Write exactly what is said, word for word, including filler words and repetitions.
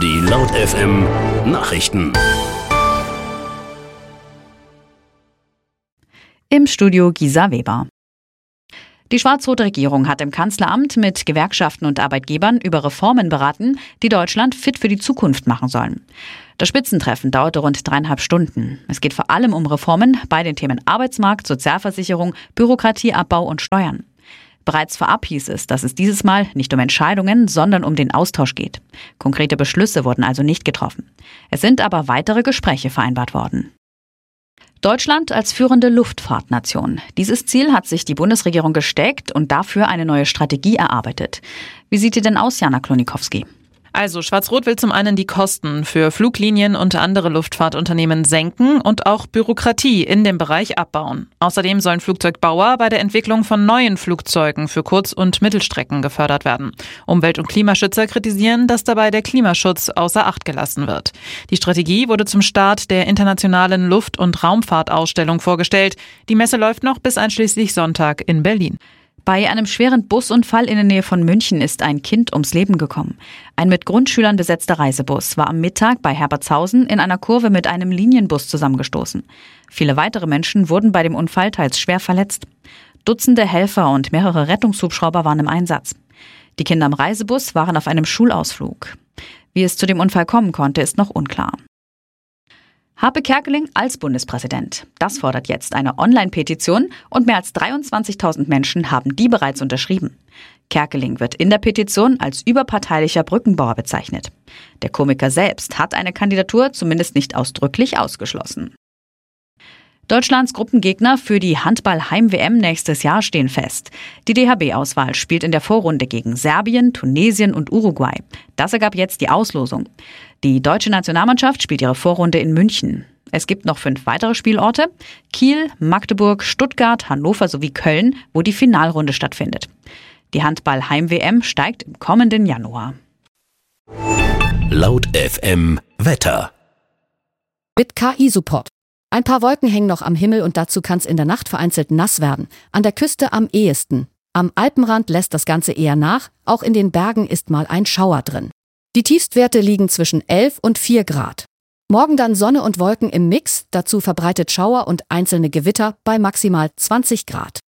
Die Laut F M Nachrichten. Im Studio Gisa Weber. Die schwarz-rote Regierung hat im Kanzleramt mit Gewerkschaften und Arbeitgebern über Reformen beraten, die Deutschland fit für die Zukunft machen sollen. Das Spitzentreffen dauerte rund dreieinhalb Stunden. Es geht vor allem um Reformen bei den Themen Arbeitsmarkt, Sozialversicherung, Bürokratieabbau und Steuern. Bereits vorab hieß es, dass es dieses Mal nicht um Entscheidungen, sondern um den Austausch geht. Konkrete Beschlüsse wurden also nicht getroffen. Es sind aber weitere Gespräche vereinbart worden. Deutschland als führende Luftfahrtnation. Dieses Ziel hat sich die Bundesregierung gesteckt und dafür eine neue Strategie erarbeitet. Wie sieht die denn aus, Jana Klonikowski? Also Schwarz-Rot will zum einen die Kosten für Fluglinien und andere Luftfahrtunternehmen senken und auch Bürokratie in dem Bereich abbauen. Außerdem sollen Flugzeugbauer bei der Entwicklung von neuen Flugzeugen für Kurz- und Mittelstrecken gefördert werden. Umwelt- und Klimaschützer kritisieren, dass dabei der Klimaschutz außer Acht gelassen wird. Die Strategie wurde zum Start der internationalen Luft- und Raumfahrtausstellung vorgestellt. Die Messe läuft noch bis einschließlich Sonntag in Berlin. Bei einem schweren Busunfall in der Nähe von München ist ein Kind ums Leben gekommen. Ein mit Grundschülern besetzter Reisebus war am Mittag bei Herbertshausen in einer Kurve mit einem Linienbus zusammengestoßen. Viele weitere Menschen wurden bei dem Unfall teils schwer verletzt. Dutzende Helfer und mehrere Rettungshubschrauber waren im Einsatz. Die Kinder am Reisebus waren auf einem Schulausflug. Wie es zu dem Unfall kommen konnte, ist noch unklar. Harpe Kerkeling als Bundespräsident. Das fordert jetzt eine Online-Petition und mehr als dreiundzwanzigtausend Menschen haben die bereits unterschrieben. Kerkeling wird in der Petition als überparteilicher Brückenbauer bezeichnet. Der Komiker selbst hat eine Kandidatur zumindest nicht ausdrücklich ausgeschlossen. Deutschlands Gruppengegner für die Handball-Heim-W M nächstes Jahr stehen fest. Die D H B-Auswahl spielt in der Vorrunde gegen Serbien, Tunesien und Uruguay. Das ergab jetzt die Auslosung. Die deutsche Nationalmannschaft spielt ihre Vorrunde in München. Es gibt noch fünf weitere Spielorte: Kiel, Magdeburg, Stuttgart, Hannover sowie Köln, wo die Finalrunde stattfindet. Die Handball-Heim-W M steigt im kommenden Januar. Laut F M Wetter. Mit K I-Support. Ein paar Wolken hängen noch am Himmel und dazu kann es in der Nacht vereinzelt nass werden. An der Küste am ehesten. Am Alpenrand lässt das Ganze eher nach. Auch in den Bergen ist mal ein Schauer drin. Die Tiefstwerte liegen zwischen elf und vier Grad. Morgen dann Sonne und Wolken im Mix, dazu verbreitet Schauer und einzelne Gewitter bei maximal zwanzig Grad.